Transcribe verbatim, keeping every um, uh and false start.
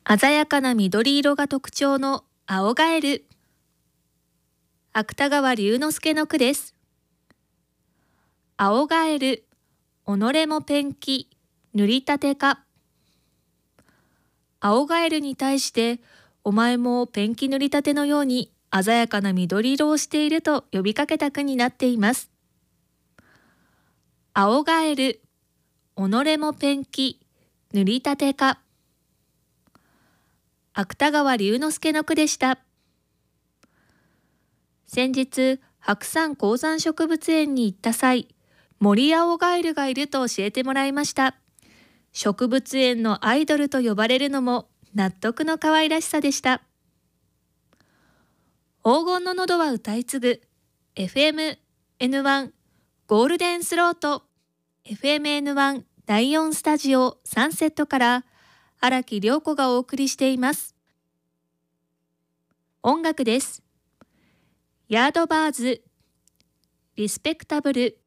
鮮やかな緑色が特徴の青ガエル。芥川龍之介の句です。青ガエル、己もペンキ、塗りたてか。青ガエルに対して、お前もペンキ塗りたてのように鮮やかな緑色をしていると呼びかけた句になっています。青ガエル、己もペンキ、塗りたてか。芥川龍之介の句でした。先日、白山高山植物園に行った際、森青ガエルがいると教えてもらいました。植物園のアイドルと呼ばれるのも納得の可愛らしさでした。黄金の喉は歌い継ぐ エフエムエヌワン ゴールデンスロート エフエムエヌワン だいよんスタジオサンセットから荒木涼子がお送りしています。音楽です。ヤードバーズ、リスペクタブル、